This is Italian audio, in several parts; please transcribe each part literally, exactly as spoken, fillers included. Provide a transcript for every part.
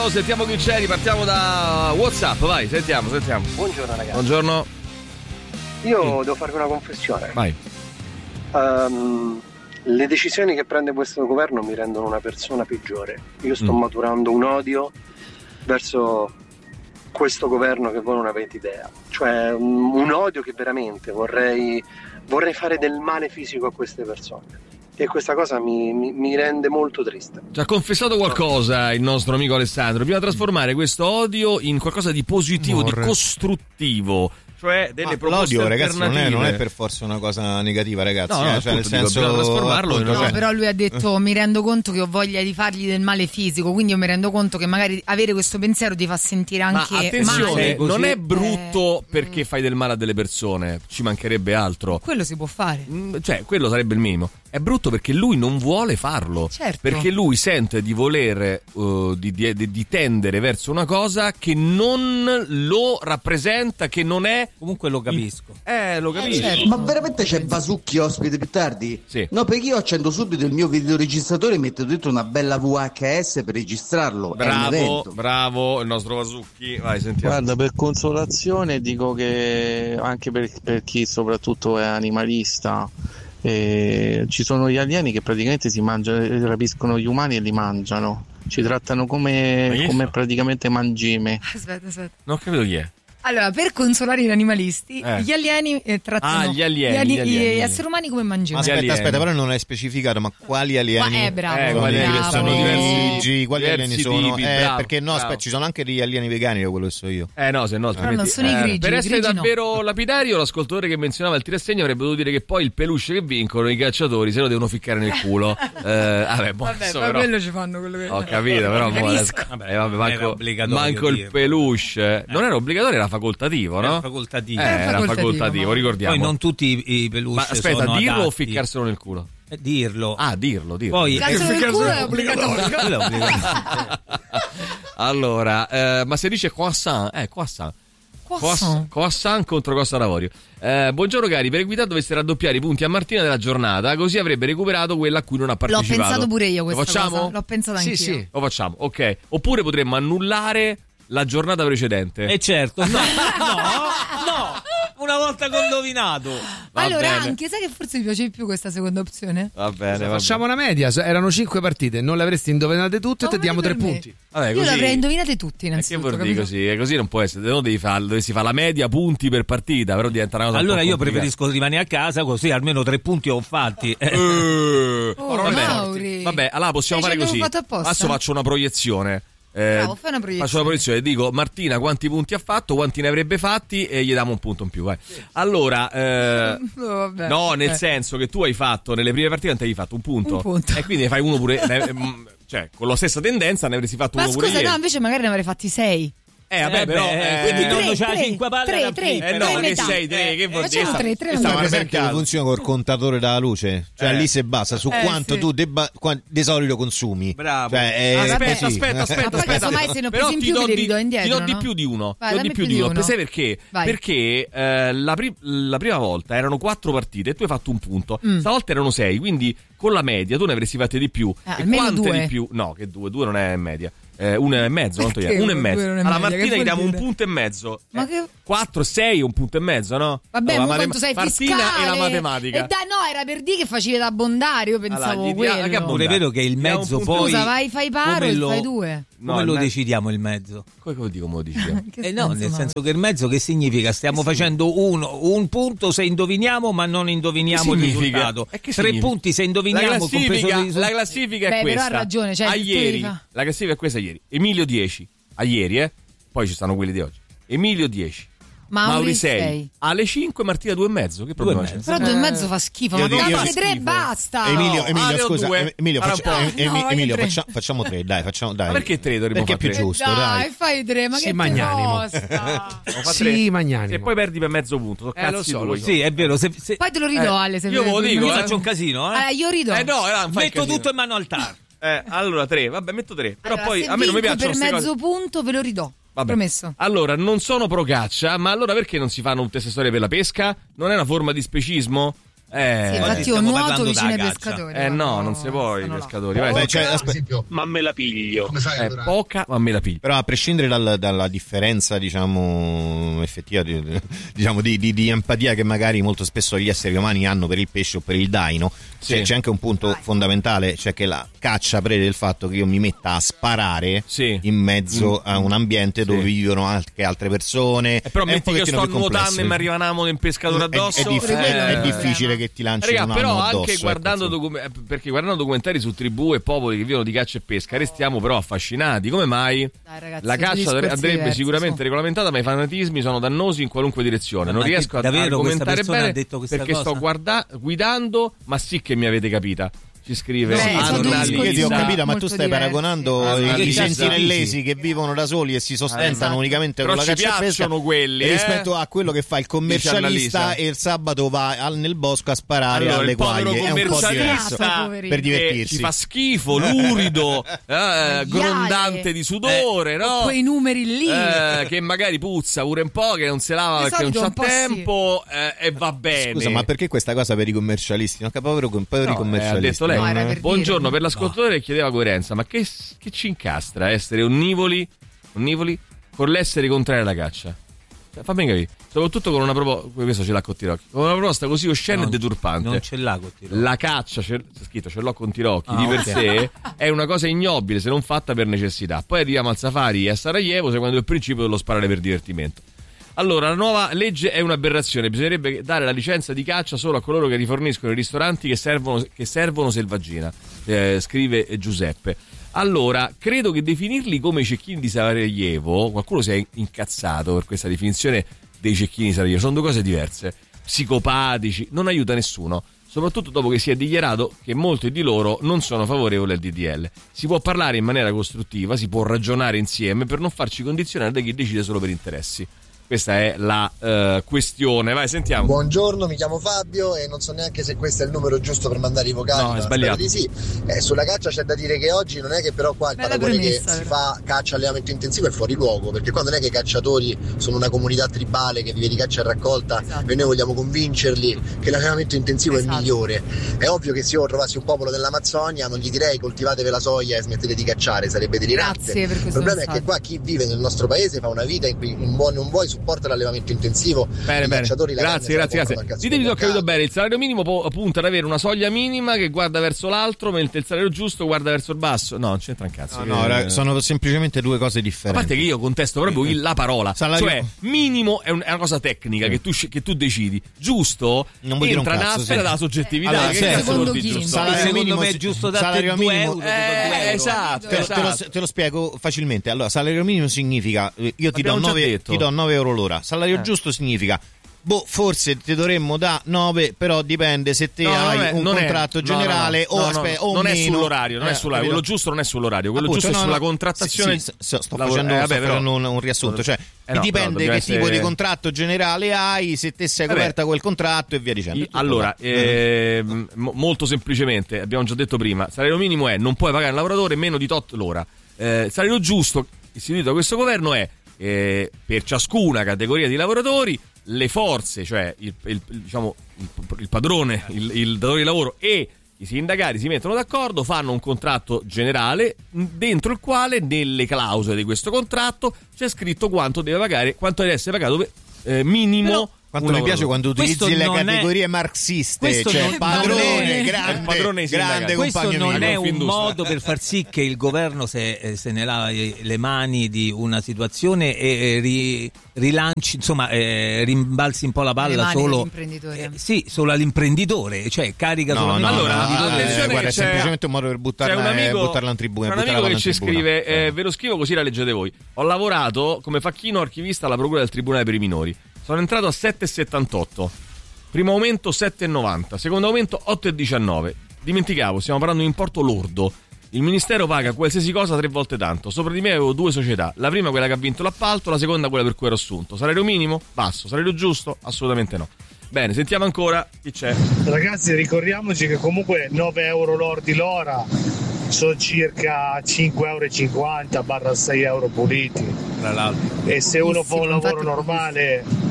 Sentiamo chi c'è, ripartiamo da WhatsApp, vai, sentiamo, sentiamo. Buongiorno ragazzi. Buongiorno. Io sì. devo farvi una confessione. Vai. Um, le decisioni che prende questo governo mi rendono una persona peggiore. Io sto mm. maturando un odio verso questo governo che voi non avete idea. Cioè un, un odio che veramente vorrei, vorrei fare del male fisico a queste persone. E questa cosa mi, mi, mi rende molto triste. Ci ha confessato qualcosa il nostro amico Alessandro. Bisogna trasformare questo odio in qualcosa di positivo, Morre. di costruttivo. Cioè delle proposte l'odio, ragazzi, non è, non è alternative. per forza una cosa negativa, ragazzi. No, no, eh, cioè, nel dico, senso, bisogna trasformarlo in appunto, una- No, però lui ha detto mi rendo conto che ho voglia di fargli del male fisico, quindi io mi rendo conto che magari avere questo pensiero ti fa sentire Ma anche attenzione, male. non è brutto perché fai del male a delle persone, ci mancherebbe altro. Quello si può fare. Mm, Cioè, quello sarebbe il minimo. È brutto perché lui non vuole farlo. Certo. Perché lui sente di volere, uh, di, di, di tendere verso una cosa che non lo rappresenta, che non è. Comunque lo capisco. Eh, lo capisco. certo. Ma veramente c'è Vasucchi ospite più tardi? Sì. No, perché io accendo subito il mio videoregistratore e metto dentro una bella V H S per registrarlo. È un Bravo, evento. bravo, il nostro Vasucchi. Vai, sentiamo. Guarda, per consolazione dico che anche per, per chi soprattutto è animalista, eh, ci sono gli alieni che praticamente si mangiano, rapiscono gli umani e li mangiano, ci trattano Ma come, che come so? praticamente mangime. Aspetta, aspetta. Non ho capito chi è. Allora, per consolare gli animalisti, Eh. gli alieni eh, trattano Ah, gli alieni, gli, ali- gli alieni, gli gli alieni. esseri umani come mangime. Aspetta, alieni. aspetta, però non hai specificato, ma quali alieni? Ma è bravo, Eh, quali bravo. alieni sono diversi- grigi, quali diversi alieni sono? tipi, eh, bravo, perché no, bravo. aspetta, ci sono anche degli alieni vegani, da quello che so io. Eh no, se no Però non smetti. sono i grigi, Per i essere grigi no. davvero lapidario, l'ascoltatore che menzionava il tirassegno avrebbe dovuto dire che poi il peluche che vincono i cacciatori se lo devono ficcare nel culo. eh, vabbè, boh, Vabbè, adesso poi però- quello ci fanno quello che Ho capito, però mo adesso- Capisco. vabbè, vabbè, Era manco, obbligatorio manco il dirlo. peluche. Non era obbligatorio, era facoltativo, no? Era facoltativo. Eh, Era era facoltativo, facoltativo, ma- ricordiamo. Poi non tutti i, i peluche Ma aspetta, sono dirlo o adatti. ficcarselo nel culo? Eh, dirlo. Ah, dirlo, dirlo. Poi Cazzo eh, del culo è obbligatorio. quello è obbligatorio. Allora, eh, ma se dice croissant, eh, croissant. Croissant. Croissant contro Costa d'Avorio. Eh, buongiorno cari, per Equità dovesse raddoppiare i punti a Martina della giornata, così avrebbe recuperato quella a cui non ha L'ho partecipato. pensato pure io Lo questa facciamo? cosa. L'ho pensata Sì, anch'io. sì, lo facciamo, ok. Oppure potremmo annullare la giornata precedente. E certo, no, no, no, una volta che ho indovinato. Va allora bene. anche, sai che forse mi piace di più questa seconda opzione? Va bene, va Facciamo una media, erano cinque partite, non le avresti indovinate tutte e Ma ti diamo tre per me. punti. Vabbè, Io così- le avrei indovinate tutte Eh, che innanzitutto, vuol dire capito? così? Eh, così non può essere, non devi fare, dovessi fare la media punti per partita, però diventa una cosa un Allora po' io complicata. preferisco rimanere a casa, così almeno tre punti ho fatti. Eh. Eh, Oh, vabbè, Mauri. vabbè, allora possiamo Stai fare dicendo così. che ho fatto apposta? Adesso faccio una proiezione. Eh, Bravo, fai una proiezione. Faccio una proiezione, dico Martina quanti punti ha fatto, quanti ne avrebbe fatti e gli diamo un punto in più. Vai. Allora, eh, Oh, vabbè. no, nel Eh. sento che tu hai fatto nelle prime partite, non hai fatto un punto. Un punto. E quindi ne fai uno pure. ne- mm, cioè, con la stessa tendenza ne avresti fatto Ma uno pure scusa, ieri. no, invece magari ne avrei fatti sei. Eh, vabbè, Eh, però. beh, eh, quindi no, non c'ha tre, cinque palle tre, da tre, aprire. eh, no, tre che metà. sei tre, che vuol dire? Facciamo tre, tre, Questa non è una è Per esempio percata. funziona col contatore della luce, cioè Eh. lì si basa su Eh, quanto sì. tu debba, qua- di solito consumi. Bravo. Cioè, è Aspetta, così. aspetta, aspetta, Ma poi aspetta. casomai se ne ho Però presi in ti più do me li di- ridò indietro, Ti do di no? più di uno. Vai, ti do di dammi più di uno. uno. Sai perché? Vai. Perché eh, la, pri- la prima volta erano quattro partite e tu hai fatto un punto. Mm. Stavolta erano sei, quindi con la media tu ne avresti fatte di più. Ah, e almeno quante due. di più? No, che due, due non è media. Eh, uno e mezzo, quanto Perché è? Uno e due mezzo. non è Alla media? Che Martina gli vuol diamo un dire? punto e mezzo. Ma Eh, che- quattro, sei, un punto e mezzo, no? Vabbè, No, ma la quanto sei Martina fiscale? e la matematica. E dai, no, era per dire che facevi da abbondare, io pensavo Allora, gli dia- quello. che abbondare? Pure è vero che il Diamo un mezzo punto- poi. Scusa, vai, fai paro come e lo- fai due. No, Come il lo me- decidiamo il mezzo? Come, come dico, come lo diciamo? Che Eh no, senso, nel Mauro? senso che il mezzo che significa? Stiamo facendo uno, un punto se indoviniamo, ma non indoviniamo Che il significa? risultato. E che Tre significa? punti se La indoviniamo, compreso classifica, il risultato. la classifica è Beh, però questa. ha ragione, cioè, a tu ieri, devi fa- la classifica è questa ieri. Emilio dieci, a ieri, eh. Poi ci stanno quelli di oggi. Emilio dieci. Mauri Mauri sei. sei. Alle cinque Martina due e mezzo. Che problema Due e c'è? mezzo. Però due e mezzo fa schifo, Io ma dico- io davanti fa tre schifo. basta. Emilio, No, Emilio, ah, ne ho scusa, due. Em- Emilio, Farà faccia- un Em- po'. Em- No, voglio Emilio, tre. faccia- facciamo tre, dai, facciamo, dai. Ma perché tre dovremmo Perché è fare più tre? giusto, dai, dai. fai tre, ma Sì, che ti magnanimo. costa? Non fa Sì, tre. magnanimo. E poi perdi per mezzo punto. So Eh, lo cazzi so, lo tuoi. so. Sì, è vero. Se, se... Poi te lo ridò, Eh, Ale, se io ve lo vuoi- dico, Io eh. faccio un casino, eh? Allora, io ridò. Eh no, eh, non fai Metto casino. tutto in mano al tar. Eh, allora tre, vabbè, metto tre. Però Allora, poi se a me non mi vinco piacciono per queste mezzo cose. punto ve lo ridò. Vabbè. Promesso. Allora, non sono pro caccia, ma allora perché non si fanno tutte queste storie per la pesca? Non è una forma di specismo? Eh, Sì, infatti io nuoto vicino ai pescatori. Eh no, non si può i pescatori. Vai, Beh, cioè, Per esempio, ma me la piglio. Come fai è poca, ma me la piglio. Però a prescindere dal, dalla differenza, diciamo, effettiva, di, diciamo, di, di, di empatia che magari molto spesso gli esseri umani hanno per il pesce o per il daino, sì. c'è, c'è anche un punto Vai. fondamentale, cioè che la caccia prevede il fatto che io mi metta a sparare sì. in mezzo mm. a un ambiente sì. dove vivono anche altre persone. Eh, però è metti che sto nuotando e mi arriva un amo del pescatore addosso. È, è, diffi- eh, è difficile che ti lanci Raga, un però amo anche addosso, guardando ecco, docu- perché guardando documentari su tribù e popoli che vivono di caccia e pesca restiamo però affascinati. Come mai? Dai, ragazzi, la caccia andrebbe diversi, sicuramente so. regolamentata, ma i fanatismi sono dannosi in qualunque direzione. Ma non riesco a argomentare bene perché cosa? sto guarda- guidando, ma sì che mi avete capita. Ci scrive sì, Annalisa. io ti ho capito, ma tu stai diversi. paragonando Annalisa. i sentinellesi che vivono da soli e si sostentano esatto. unicamente Però con la ci caccia e pesca piacciono quelli, eh? rispetto a quello che fa il commercialista e il sabato va al, nel bosco a sparare allora, alle il povero quaglie. È un po' diverso per divertirsi. Ci fa schifo, lurido, eh, grondante di sudore, eh, no? Quei numeri lì eh, che magari puzza pure un po', che non si lava di perché non c'ha un tempo sì. eh, e va bene. Scusa, ma perché questa cosa per i commercialisti? Non capisco poveri, poveri no, commercialisti. Eh, ha detto lei. No, per buongiorno dire. Per l'ascoltatore che chiedeva coerenza, ma che, che ci incastra essere onnivoli, onnivoli con l'essere contrari alla caccia? Cioè, fammi capire, soprattutto con una proposta, questo ce l'ha con Tirocchi, con una proposta così oscena no, e deturpante. Non ce l'ha con Tirocchi. La caccia, c'è scritto ce l'ho con Tirocchi, ah, di per okay. sé è una cosa ignobile se non fatta per necessità. Poi arriviamo al safari e a Sarajevo seguendo il principio dello sparare per divertimento. Allora, la nuova legge è un'aberrazione, bisognerebbe dare la licenza di caccia solo a coloro che riforniscono i ristoranti che servono, che servono selvaggina, eh, scrive Giuseppe. Allora, credo che definirli come i cecchini di Sarajevo, qualcuno si è incazzato per questa definizione dei cecchini di Sarajevo, sono due cose diverse, psicopatici, non aiuta nessuno, soprattutto dopo che si è dichiarato che molti di loro non sono favorevoli al D D L. Si può parlare in maniera costruttiva, si può ragionare insieme per non farci condizionare da chi decide solo per interessi. Questa è la uh, questione. Vai, sentiamo. Buongiorno, mi chiamo Fabio e non so neanche se questo è il numero giusto per mandare i vocali. No, è sbagliato. Di sì. Eh, sulla caccia c'è da dire che oggi non è che però qua il Bella paragone che premessa, si fa caccia allevamento intensivo è fuori luogo, perché qua non è che i cacciatori sono una comunità tribale che vive di caccia e raccolta esatto. e noi vogliamo convincerli che l'allevamento intensivo esatto. è migliore. È ovvio che se io trovassi un popolo dell'Amazzonia non gli direi coltivatevi la soia e smettete di cacciare, sarebbe delirante. Grazie per questo il problema messaggio. è che qua chi vive nel nostro paese fa una vita in cui un buon non vuoi supporta l'allevamento intensivo. Bene, bene. Grazie, grazie, grazie. Ditemi se ho capito bene. Il salario minimo può, punta ad avere una soglia minima che guarda verso l'altro, mentre il salario giusto guarda verso il basso. No, non c'entra un cazzo. No, no, sono semplicemente due cose differenti. A parte che io contesto proprio il, la parola. Salario... Cioè, minimo è, un, è una cosa tecnica che tu, che tu decidi. Giusto? Non vuol dire un entra cazzo, nella sfera sì. della soggettività. Allora, che sì, cazzo vuol dire chi? giusto? Salario secondo minimo me è giusto da salario due minimo, euro. Eh, esatto, te, esatto. Te, lo, te lo spiego facilmente. Allora, salario minimo significa io ti do, Abbiamo già nove, detto. ti do nove euro l'ora. Salario Eh. giusto significa boh, forse ti dovremmo da nove, però dipende se te No, hai non è- un non è- contratto no, generale no, no, o, no, no, aspe- no, o non è meno. sull'orario, non è Eh, sull'orario. Quello capito? giusto non è sull'orario, quello Appunto, giusto no, è sulla no, contrattazione. sì, sì, sto lavoro- facendo, eh, vabbè, sto però- facendo un, un riassunto, cioè Eh, no, dipende però che dobbiamo tipo essere- di contratto generale hai, se te sei Vabbè. coperta quel contratto e via dicendo. I- Tutto allora, qua. ehm, mo- molto semplicemente, abbiamo già detto prima, salario minimo è non puoi pagare un lavoratore meno di tot l'ora. Eh, il salario giusto istituito da questo governo è eh, per ciascuna categoria di lavoratori le forze, cioè il, il- diciamo, il, il padrone, il, il datore di lavoro e i sindacati si mettono d'accordo, fanno un contratto generale dentro il quale nelle clausole di questo contratto c'è scritto quanto deve pagare, quanto deve essere pagato eh, minimo. Però, quanto un mi piace lavoratore. quando utilizzi Questo le non è- categorie marxiste, questo cioè non- padrone, non è- grande, il padrone dei sindacati. grande Questo compagno non mio. è un Confindustria. modo per far sì che il governo se, eh, se ne lava le mani di una situazione e eh, ri- rilanci, insomma, eh, rimbalzi un po' la Le palla mani solo dell'imprenditore. eh, sì, solo all'imprenditore, cioè carica No, solo no, allora, no, attenzione eh, che guarda, è c'è- semplicemente un modo per C'è buttarla, un amico, eh, buttarla in tribuna. c'è un buttarla amico che in ci tribuna. scrive, Eh. eh, ve lo scrivo così la leggete voi. Ho lavorato come facchino archivista alla procura del Tribunale per i minori. Sono entrato a sette virgola settantotto. Primo aumento sette virgola novanta. Secondo aumento otto virgola diciannove. Dimenticavo, stiamo parlando di importo lordo. Il ministero paga qualsiasi cosa tre volte tanto. Sopra di me avevo due società. La prima quella che ha vinto l'appalto, la seconda quella per cui ero assunto. Salario minimo? Basso. Salario giusto? Assolutamente no. Bene, sentiamo ancora chi c'è. Ragazzi, ricordiamoci che comunque nove euro lordi l'ora sono circa cinque virgola cinquanta sei euro puliti. tra l'altro. E se uno fa un Pochissimo, lavoro infatti normale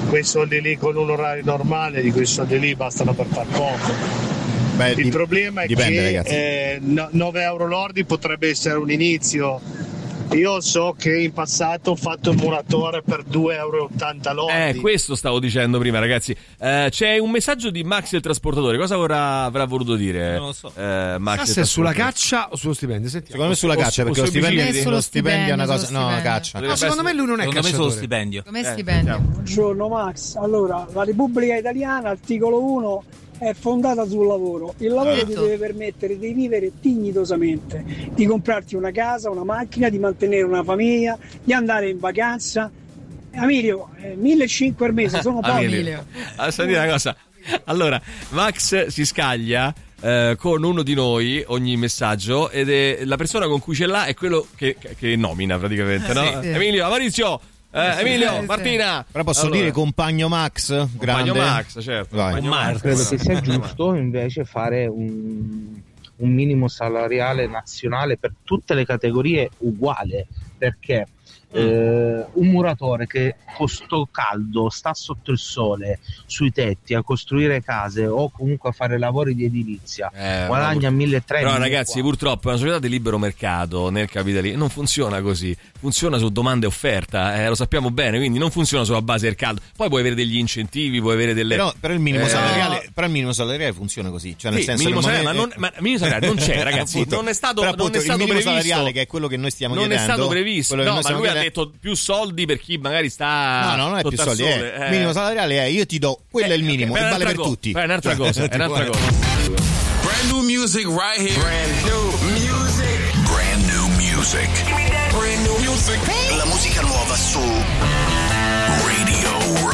quei soldi lì con un orario normale, di quei soldi lì bastano per far poco. Beh, il dip- problema è dipende, che eh, no, nove euro lordi potrebbe essere un inizio. Io so che in passato ho fatto il muratore per due euro e ottanta lordi. Eh, questo stavo dicendo prima, ragazzi. Eh, c'è un messaggio di Max il trasportatore. Cosa vorrà, avrà voluto dire? Non lo so. Eh, Max Se è sulla caccia o sullo stipendio? Sentiamo. Secondo me sulla caccia, perché lo stipendio, È sullo lo stipendio è una stipendio, cosa. sullo No, stipendio. caccia. No, secondo me lui non è Secondo me cacciatore. sullo stipendio. Come Eh, stipendio? Buongiorno Max, allora la Repubblica Italiana, articolo uno, è fondata sul lavoro. Il lavoro ti deve permettere di vivere dignitosamente, di comprarti una casa, una macchina, di mantenere una famiglia, di andare in vacanza. Emilio, eh, millecinquecento al mese sono pochi. Emilio. Ah, senti una cosa. Allora, Max si scaglia eh, con uno di noi ogni messaggio ed è la persona con cui ce l'ha è quello che, che nomina praticamente, no? Sì. Emilio, Maurizio, eh, Emilio, Sì. Martina. Però posso Allora, dire compagno Max? Grande. Compagno Max, certo. Vai. Compagno Max. Credo che sia giusto invece fare un, un minimo salariale nazionale per tutte le categorie uguale, perché eh, un muratore che con sto caldo sta sotto il sole sui tetti a costruire case o comunque a fare lavori di edilizia Eh, guadagna no, milletrecento. Però ragazzi, purtroppo è una società di libero mercato nel capitalismo, non funziona così, funziona su domanda e offerta, eh, lo sappiamo bene, quindi non funziona sulla base del caldo. Poi puoi avere degli incentivi, puoi avere delle Però, però il minimo eh, salariale, però il minimo salariale funziona così, cioè nel sì, senso minimo nel salariale, momento- ma non, ma minimo salariale non c'è, ragazzi, Appunto. non è stato, Però non appunto è stato il minimo previsto, salariale, che è quello che noi stiamo non chiedendo, è stato previsto, quello che no, noi ma stiamo lui ha chiedendo- detto più soldi per chi magari sta No, no, non è più sotto al soldi, sole, è eh. il minimo salariale è io ti do, quello è il minimo, È e vale un'altra per cosa, tutti. È un'altra Cioè, cosa, è un'altra tipo- cosa. Brand new music right here. Brand new music. Brand new music. Brand new music. La musica nuova su Radio